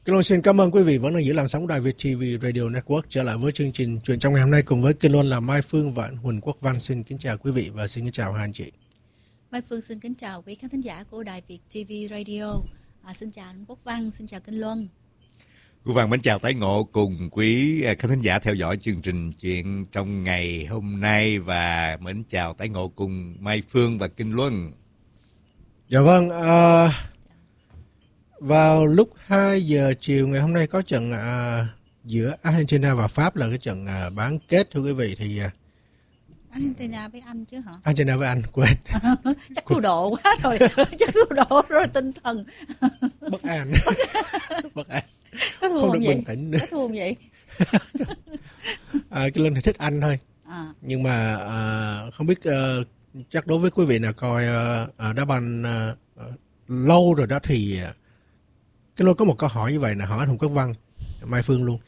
Kinh Luân xin cảm ơn quý vị vẫn đang giữ làn sóng đài VTV Radio Network. Trở lại với chương trình Chuyện trong ngày hôm nay cùng với Kinh Luân là Mai Phương và anh Huỳnh Quốc Văn. Xin kính chào quý vị và xin kính chào hai anh chị. Mai Phương xin kính chào quý khán thính giả của đài VTV Radio. Xin chào anh Quốc Văn, xin chào Kinh Luân. Quốc Văn mến chào tái ngộ cùng quý khán thính giả theo dõi chương trình Chuyện trong ngày hôm nay và mến chào tái ngộ cùng Mai Phương và Kinh Luân. Dạ vâng, vào lúc 2 giờ chiều ngày hôm nay có trận giữa Argentina và Pháp là cái trận bán kết thưa quý vị. Thì Argentina với Anh chứ hả? Argentina với Anh, quên. Chắc cứu độ quá rồi, chắc cứu độ rồi tinh thần. Bất an. Bất an. Có thua không được vậy? Bình tĩnh nữa. Có thua vậy? Cái Linh thì thích Anh thôi. Nhưng mà không biết chắc đối với quý vị nào coi đá banh lâu rồi đó thì cái Linh có một câu hỏi như vậy là hỏi anh Hùng Quốc Văn, Mai Phương luôn.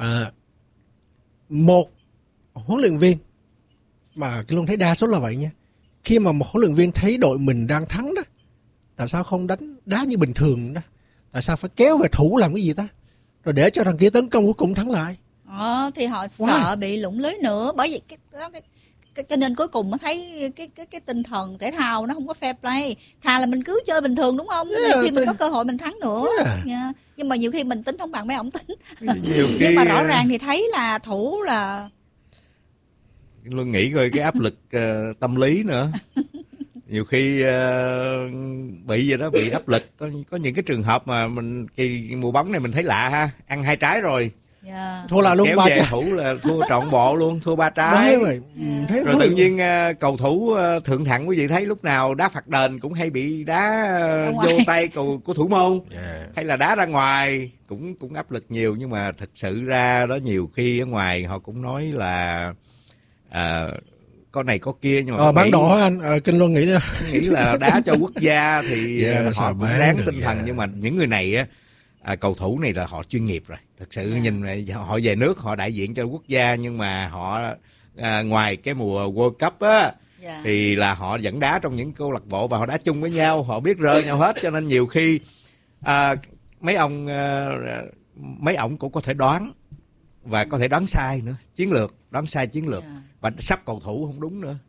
Một huấn luyện viên mà cái Linh thấy đa số là vậy nha. Khi mà một huấn luyện viên thấy đội mình đang thắng đó, tại sao không đánh đá như bình thường đó? Tại sao phải kéo về thủ làm cái gì ta? Rồi để cho thằng kia tấn công cuối cùng thắng lại. Thì họ sợ bị lủng lưới nữa, bởi vì cho nên cuối cùng mới thấy cái tinh thần thể thao nó không có fair play. Thà là mình cứ chơi bình thường đúng không? Khi mình có cơ hội mình thắng nữa. Nhưng mà nhiều khi mình tính không bằng mấy ông tính. Nhưng mà rõ ràng thì thấy là thủ là Luôn nghĩ coi cái áp lực tâm lý nữa. Nhiều khi bị vậy đó, bị áp lực. Có những cái trường hợp mà mình kỳ mùa bóng này mình thấy lạ ha, ăn 2 trái rồi. Thua là luôn, kéo về thủ là thua trọn bộ luôn, thua 3 trái. Rồi tự nhiên cầu thủ thượng thặng quý vị thấy lúc nào đá phạt đền cũng hay bị đá vô tay của thủ môn, hay là đá ra ngoài cũng áp lực nhiều. Nhưng mà thực sự ra đó, nhiều khi ở ngoài họ cũng nói là có này có kia, nhưng mà bán độ anh Kinh Luân nghĩ là đá cho quốc gia thì họ cũng ráng tinh thần. Nhưng mà những người này á, cầu thủ này là họ chuyên nghiệp rồi, thực sự nhìn họ về nước họ đại diện cho quốc gia, nhưng mà họ ngoài cái mùa World Cup á thì là họ vẫn đá trong những câu lạc bộ và họ đá chung với nhau, họ biết rơi nhau hết. Cho nên nhiều khi mấy ổng cũng có thể đoán và có thể đoán sai nữa, đoán sai chiến lược và sắp cầu thủ không đúng nữa.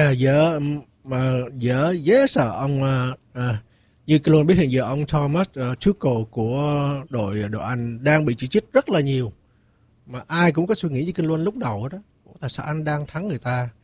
Dễ sợ ông như cái luôn biết hiện giờ ông Thomas Tuchel của đội Anh đang bị chỉ trích rất là nhiều, mà ai cũng có suy nghĩ như Kinh Luân lúc đầu đó. Tại sao anh đang thắng người ta